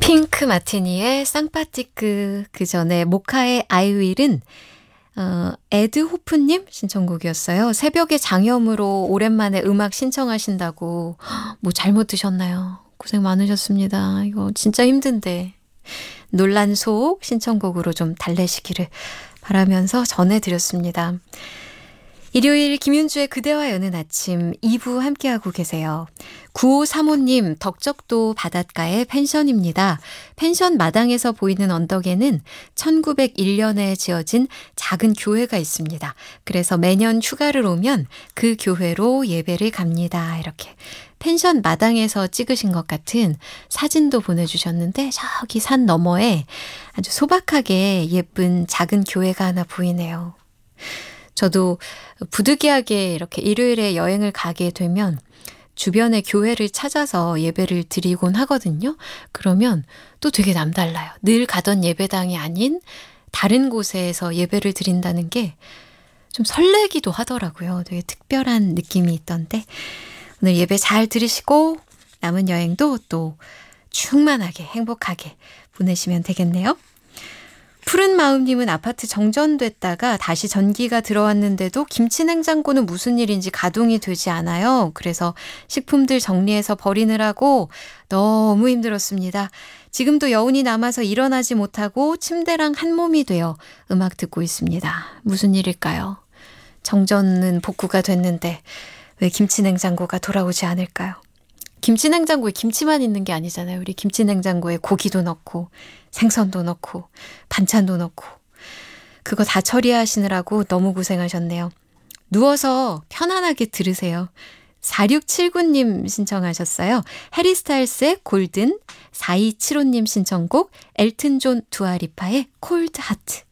핑크 마티니의 쌍파티크, 그 전에 모카의 아이윌은 에드 호프님 신청곡이었어요. 새벽에 장염으로 오랜만에 음악 신청하신다고 뭐 잘못 드셨나요? 고생 많으셨습니다. 이거 진짜 힘든데 논란 속 신청곡으로 좀 달래시기를 바라면서 전해드렸습니다. 일요일 김윤주의 그대와 여는 아침 2부 함께하고 계세요. 9535님, 덕적도 바닷가의 펜션입니다. 펜션 마당에서 보이는 언덕에는 1901년에 지어진 작은 교회가 있습니다. 그래서 매년 휴가를 오면 그 교회로 예배를 갑니다. 이렇게 펜션 마당에서 찍으신 것 같은 사진도 보내주셨는데 저기 산 너머에 아주 소박하게 예쁜 작은 교회가 하나 보이네요. 저도 부득이하게 이렇게 일요일에 여행을 가게 되면 주변의 교회를 찾아서 예배를 드리곤 하거든요. 그러면 또 되게 남달라요. 늘 가던 예배당이 아닌 다른 곳에서 예배를 드린다는 게 좀 설레기도 하더라고요. 되게 특별한 느낌이 있던데 오늘 예배 잘 들으시고 남은 여행도 또 충만하게 행복하게 보내시면 되겠네요. 푸른 마음님은 아파트 정전됐다가 다시 전기가 들어왔는데도 김치 냉장고는 무슨 일인지 가동이 되지 않아요. 그래서 식품들 정리해서 버리느라고 너무 힘들었습니다. 지금도 여운이 남아서 일어나지 못하고 침대랑 한 몸이 되어 음악 듣고 있습니다. 무슨 일일까요? 정전은 복구가 됐는데 왜 김치 냉장고가 돌아오지 않을까요? 김치 냉장고에 김치만 있는 게 아니잖아요. 우리 김치 냉장고에 고기도 넣고 생선도 넣고 반찬도 넣고 그거 다 처리하시느라고 너무 고생하셨네요. 누워서 편안하게 들으세요. 4679님 신청하셨어요. 해리 스타일스의 골든, 4275님 신청곡 엘튼 존 두아리파의 콜드 하트.